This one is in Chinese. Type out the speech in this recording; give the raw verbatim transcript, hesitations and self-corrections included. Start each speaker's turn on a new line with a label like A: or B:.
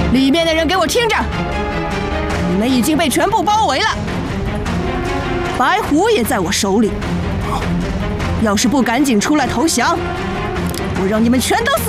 A: 里面的人给我听着，你们已经被全部包围了，白虎也在我手里。要是不赶紧出来投降，我让你们全都死！